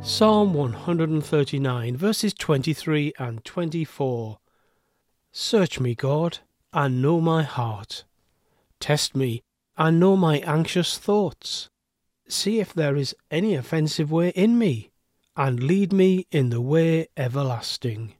Psalm 139, verses 23 and 24. Search me, God, and know my heart. Test me, and know my anxious thoughts. See if there is any offensive way in me, and lead me in the way everlasting.